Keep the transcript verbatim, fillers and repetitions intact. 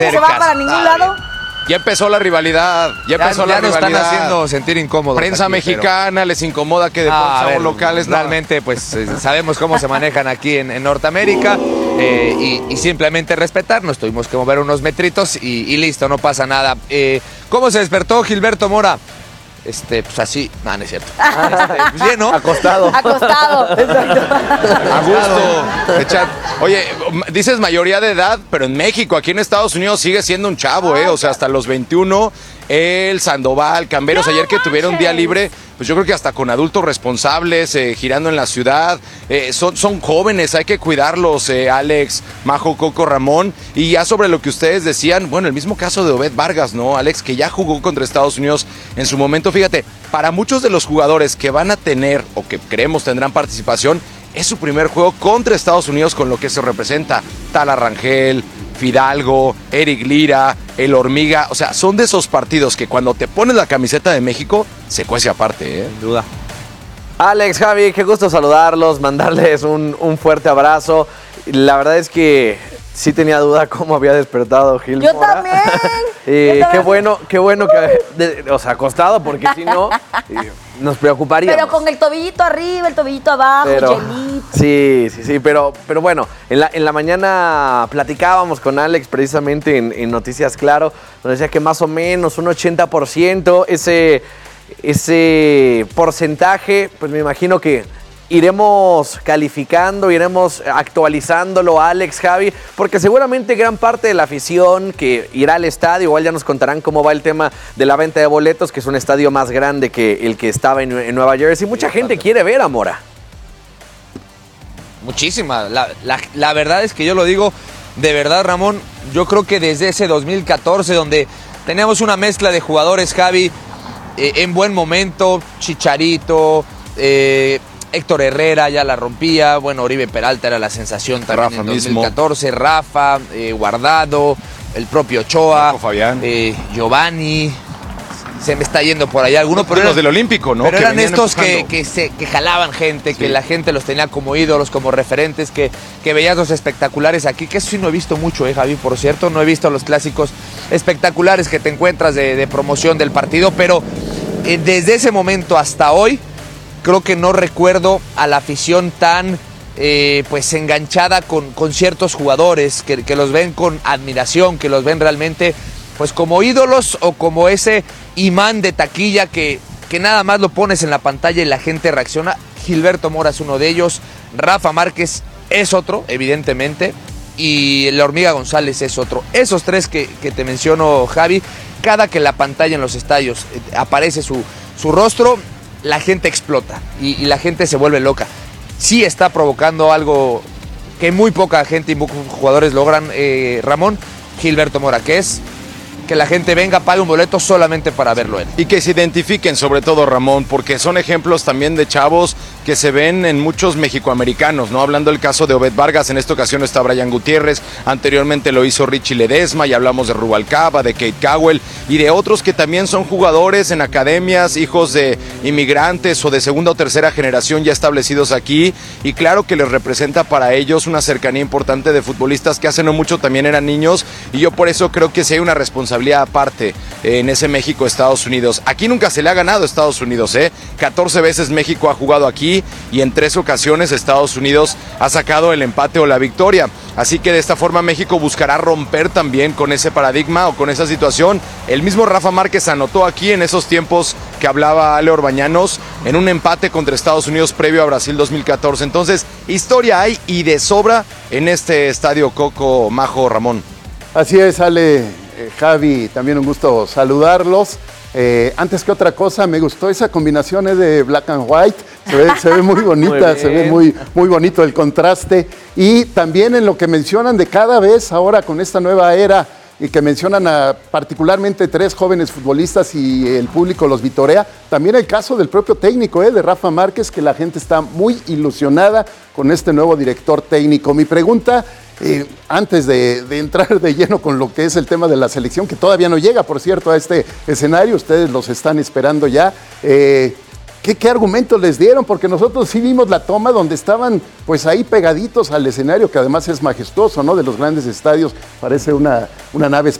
se va para ningún lado. Ya empezó la rivalidad, ya empezó ya, la ya nos rivalidad. están haciendo sentir incómodos. Prensa aquí, mexicana, pero... les incomoda que de ah, seamos locales. Realmente, no. pues sabemos cómo se manejan aquí en, en Norteamérica eh, y, y simplemente respetarnos. Tuvimos que mover unos metritos y, y listo, no pasa nada. Eh, ¿Cómo se despertó Gilberto Mora? Este, pues así, no, no es cierto. Este, pues bien, ¿no? Acostado. Acostado. A gusto. Echar. Oye, dices mayoría de edad, pero en México, aquí en Estados Unidos sigue siendo un chavo, ¿eh? O sea, hasta los veintiuno, él, Sandoval, Camberos, no ayer que tuvieron día libre, pues yo creo que hasta con adultos responsables, eh, girando en la ciudad, eh, son, son jóvenes, hay que cuidarlos, eh, Alex, Majo, Coco, Ramón, y ya sobre lo que ustedes decían, bueno, el mismo caso de Obed Vargas, ¿no, Alex? Que ya jugó contra Estados Unidos en su momento, fíjate, para muchos de los jugadores que van a tener, o que creemos tendrán participación, es su primer juego contra Estados Unidos con lo que se representa, Tala Rangel, Fidalgo, Eric Lira, El Hormiga, o sea, son de esos partidos que cuando te pones la camiseta de México, se cuece aparte, ¿eh? Sin duda. Alex, Javi, qué gusto saludarlos, mandarles un, un fuerte abrazo. La verdad es que sí tenía duda cómo había despertado Gil Yo Mora. también. eh, Yo también. Qué bueno, qué bueno que, de, o sea, acostado, porque si no, eh, nos preocuparíamos. Pero con el tobillito arriba, el tobillito abajo, Pero, hielito. sí, sí, sí, pero, pero bueno, en la, en la mañana platicábamos con Alex precisamente en, en Noticias Claro, nos decía que más o menos un ochenta por ciento, ese, ese porcentaje, pues me imagino que iremos calificando, iremos actualizándolo, Alex, Javi, porque seguramente gran parte de la afición que irá al estadio, igual ya nos contarán cómo va el tema de la venta de boletos, que es un estadio más grande que el que estaba en, en Nueva Jersey. Mucha gente quiere ver a Mora. Muchísima. La, la, la verdad es que yo lo digo, de verdad, Ramón, yo creo que desde ese dos mil catorce, donde teníamos una mezcla de jugadores, Javi, eh, en buen momento, Chicharito, eh, Héctor Herrera ya la rompía, bueno, Oribe Peralta era la sensación también Rafa en dos mil mismo. catorce, Rafa, eh, Guardado, el propio Ochoa, Fabián. eh, Giovanni, se me está yendo por allá alguno, pero los eran, del Olímpico, ¿no? pero Que eran venían estos que, empujando. que, se, que jalaban gente, Sí. que la gente los tenía como ídolos, como referentes, que, que veías los espectaculares aquí, que eso sí no he visto mucho, eh, Javi, por cierto, no he visto los clásicos espectaculares que te encuentras de, de promoción del partido, pero eh, desde ese momento hasta hoy, creo que no recuerdo a la afición tan eh, pues enganchada con, con ciertos jugadores, que, que los ven con admiración, que los ven realmente pues como ídolos o como ese imán de taquilla que, que nada más lo pones en la pantalla y la gente reacciona. Gilberto Mora es uno de ellos, Rafa Márquez es otro, evidentemente, y la Hormiga González es otro. Esos tres que, que te menciono, Javi, cada que la pantalla en los estadios eh, aparece su, su rostro, la gente explota y, y la gente se vuelve loca. Sí está provocando algo que muy poca gente y pocos jugadores logran, eh, Ramón, Gilberto Mora, que es que la gente venga, pague un boleto solamente para verlo él. Y que se identifiquen, sobre todo, Ramón, porque son ejemplos también de chavos que se ven en muchos mexicoamericanos, ¿no? Hablando del caso de Obed Vargas, en esta ocasión está Brian Gutiérrez, anteriormente lo hizo Richie Ledesma, y hablamos de Rubalcaba, de Kate Cowell, y de otros que también son jugadores en academias, hijos de inmigrantes o de segunda o tercera generación ya establecidos aquí, y claro que les representa para ellos una cercanía importante de futbolistas que hace no mucho también eran niños, y yo por eso creo que sí hay una responsabilidad aparte en ese México-Estados Unidos. Aquí nunca se le ha ganado a Estados Unidos, ¿eh? catorce veces México ha jugado aquí y en tres ocasiones Estados Unidos ha sacado el empate o la victoria. Así que de esta forma México buscará romper también con ese paradigma o con esa situación. El mismo Rafa Márquez anotó aquí en esos tiempos que hablaba Ale Orbañanos en un empate contra Estados Unidos previo a Brasil dos mil catorce. Entonces, historia hay y de sobra en este estadio, Coco, Majo, Ramón. Así es, Ale. Javi, también un gusto saludarlos. Eh, antes que otra cosa, me gustó esa combinación eh, de black and white. Se ve, se ve muy bonita, Muy se ve muy, muy bonito el contraste. Y también en lo que mencionan de cada vez ahora con esta nueva era y que mencionan a particularmente tres jóvenes futbolistas y el público los vitorea. También el caso del propio técnico, eh, de Rafa Márquez, que la gente está muy ilusionada con este nuevo director técnico. Mi pregunta, eh, antes de, de entrar de lleno con lo que es el tema de la selección, que todavía no llega, por cierto, a este escenario, ustedes los están esperando ya. Eh, ¿Qué, ¿Qué argumentos les dieron? Porque nosotros sí vimos la toma donde estaban pues ahí pegaditos al escenario, que además es majestuoso, ¿no? De los grandes estadios, parece una, una nave